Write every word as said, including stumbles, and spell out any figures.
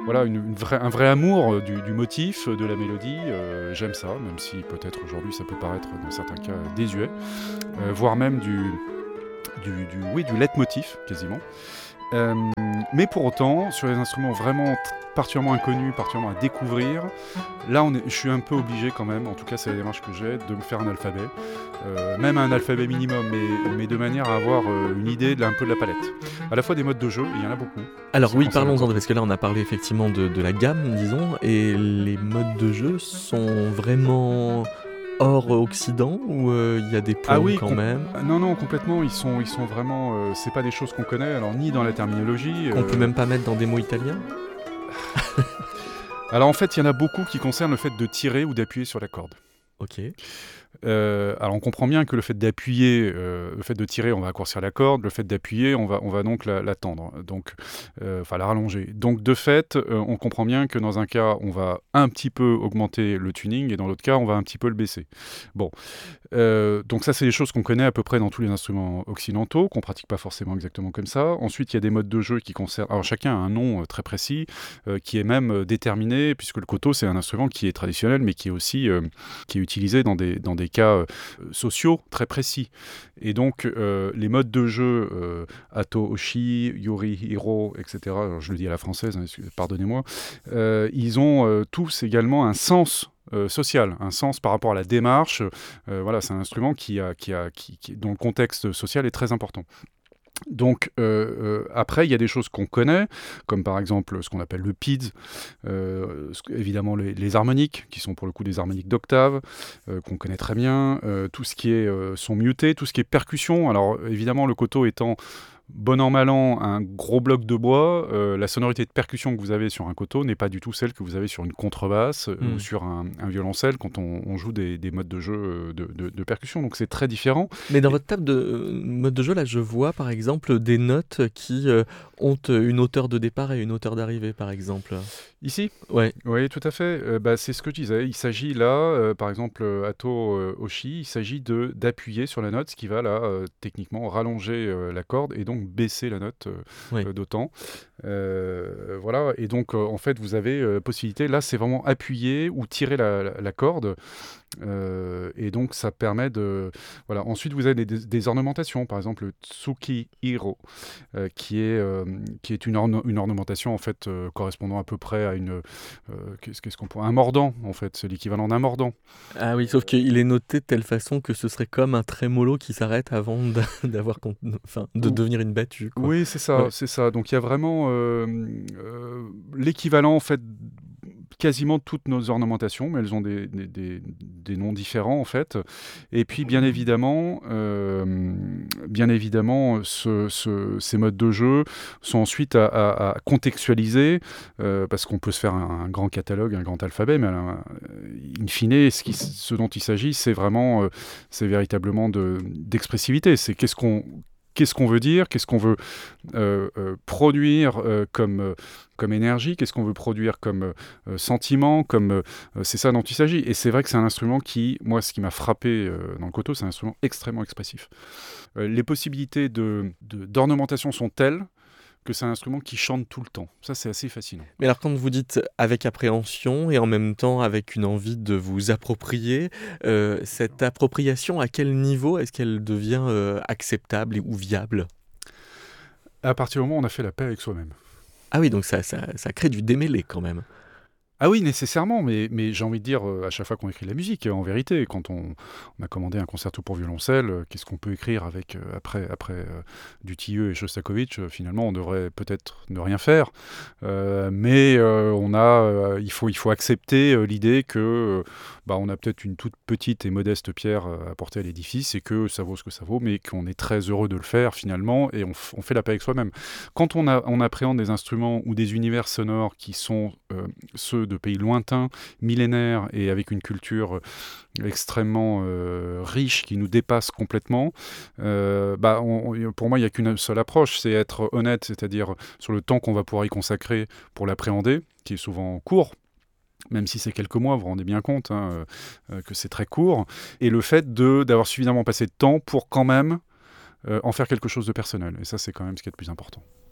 voilà, une, une vraie, un vrai amour euh, du, du motif, de la mélodie. Euh, j'aime ça, même si peut-être aujourd'hui ça peut paraître dans certains cas désuet, euh, voire même du, du, du, oui, du leitmotiv quasiment. Euh, mais pour autant, sur les instruments vraiment t- particulièrement inconnus, particulièrement à découvrir, là on est, je suis un peu obligé quand même, en tout cas c'est la démarche que j'ai, de me faire un alphabet, euh, même un alphabet minimum, mais, mais de manière à avoir euh, une idée de, un peu de la palette. À la fois des modes de jeu, il y en a beaucoup. Alors oui, parlons-en, parce que là on a parlé effectivement de, de la gamme, disons, et les modes de jeu sont vraiment hors Occident ou il euh, y a des points ah oui, quand com- même Non, non, complètement, ils sont, ils sont vraiment... Euh, c'est pas des choses qu'on connaît, alors ni dans la terminologie... Qu'on euh... peut même pas mettre dans des mots italiens. Alors en fait, il y en a beaucoup qui concernent le fait de tirer ou d'appuyer sur la corde. Ok. Euh, alors on comprend bien que le fait d'appuyer, euh, le fait de tirer, on va raccourcir la corde, le fait d'appuyer, on va, on va donc la, la tendre, donc, euh, enfin la rallonger. Donc de fait, euh, on comprend bien que dans un cas, on va un petit peu augmenter le tuning et dans l'autre cas, on va un petit peu le baisser. Bon, euh, donc ça c'est des choses qu'on connaît à peu près dans tous les instruments occidentaux, qu'on pratique pas forcément exactement comme ça. Ensuite, il y a des modes de jeu qui concernent, alors chacun a un nom euh, très précis, euh, qui est même euh, déterminé, puisque le koto c'est un instrument qui est traditionnel, mais qui est aussi euh, qui est utilisé dans des, dans des cas euh, sociaux très précis. Et donc, euh, les modes de jeu, euh, Ato, Oshi, Yori, Hiro, et cetera, alors je le dis à la française, hein, pardonnez-moi, euh, ils ont euh, tous également un sens euh, social, un sens par rapport à la démarche. Euh, voilà, c'est un instrument qui a, qui a, qui, qui, dont le contexte social est très important. Donc euh, euh, après il y a des choses qu'on connaît, comme par exemple ce qu'on appelle le P I D S, euh, évidemment les, les harmoniques, qui sont pour le coup des harmoniques d'octave, euh, qu'on connaît très bien, euh, tout ce qui est euh, son muté, tout ce qui est percussion. Alors évidemment le koto étant bon an mal an un gros bloc de bois, euh, la sonorité de percussion que vous avez sur un koto n'est pas du tout celle que vous avez sur une contrebasse euh, Mm. ou sur un, un violoncelle quand on, on joue des, des modes de jeu de, de, de percussion, donc c'est très différent. Mais dans votre table de euh, mode de jeu, là, je vois par exemple des notes qui euh, ont une hauteur de départ et une hauteur d'arrivée, par exemple. Ici ? Ouais. Oui, tout à fait. Euh, bah, c'est ce que je disais. Il s'agit là, euh, par exemple, euh, Ato euh, Oshi, il s'agit de, d'appuyer sur la note, ce qui va là, euh, techniquement, rallonger euh, la corde et donc baisser la note euh, Oui. euh, d'autant. Euh, voilà. Et donc, euh, en fait, vous avez euh, possibilité, là, c'est vraiment appuyer ou tirer la, la, la corde. Euh, et donc ça permet de... Voilà. Ensuite vous avez des, des ornementations, par exemple le Tsuki Hiro, euh, qui, est, euh, qui est une, orne- une ornementation en fait euh, correspondant à peu près à une... Euh, qu'est-ce, qu'est-ce qu'on pourrait... Un mordant en fait, c'est l'équivalent d'un mordant. Ah oui, sauf qu'il est noté de telle façon que ce serait comme un trémolo qui s'arrête avant d'a- d'avoir con- enfin, de Ou- devenir une battue, quoi. Oui, c'est ça, Ouais. c'est ça. Donc il y a vraiment euh, euh, l'équivalent en fait quasiment toutes nos ornementations, mais elles ont des, des, des, des noms différents en fait. Et puis bien évidemment, euh, bien évidemment, ce, ce, ces modes de jeu sont ensuite à, à, à contextualiser, euh, parce qu'on peut se faire un, un grand catalogue, un grand alphabet, mais euh, in fine, ce, qui, ce dont il s'agit, c'est vraiment, euh, c'est véritablement de, d'expressivité. C'est qu'est-ce qu'on Qu'est-ce qu'on veut dire, qu'est-ce qu'on veut euh, euh, produire euh, comme, euh, comme énergie, qu'est-ce qu'on veut produire comme euh, sentiment, comme, euh, c'est ça dont il s'agit. Et c'est vrai que c'est un instrument qui, moi, ce qui m'a frappé euh, dans le koto, c'est un instrument extrêmement expressif. Euh, les possibilités de, de, d'ornementation sont telles que c'est un instrument qui chante tout le temps. Ça, c'est assez fascinant. Mais alors quand vous dites avec appréhension et en même temps avec une envie de vous approprier, euh, cette appropriation, à quel niveau est-ce qu'elle devient euh, acceptable ou viable ? À partir du moment où on a fait la paix avec soi-même. Ah oui, donc ça, ça, ça crée du démêlé quand même. Ah oui, nécessairement, mais, mais j'ai envie de dire, euh, à chaque fois qu'on écrit de la musique, en vérité, quand on, on a commandé un concerto pour violoncelle, euh, qu'est-ce qu'on peut écrire avec, euh, après, après euh, Dutilleux et Shostakovich, euh, finalement, on devrait peut-être ne rien faire, euh, mais euh, on a, euh, il, faut, il faut accepter euh, l'idée que euh, bah, on a peut-être une toute petite et modeste pierre à apporter à l'édifice, et que ça vaut ce que ça vaut, mais qu'on est très heureux de le faire, finalement, et on, f- on fait la paix avec soi-même. Quand on, a, on appréhende des instruments ou des univers sonores qui sont euh, ceux de pays lointains, millénaires et avec une culture extrêmement euh, riche qui nous dépasse complètement, euh, bah, on, on, pour moi il n'y a qu'une seule approche, c'est être honnête, c'est-à-dire sur le temps qu'on va pouvoir y consacrer pour l'appréhender, qui est souvent court, même si c'est quelques mois, vous vous rendez bien compte hein, euh, que c'est très court, et le fait de, d'avoir suffisamment passé de temps pour quand même euh, en faire quelque chose de personnel, et ça c'est quand même ce qui est le plus important.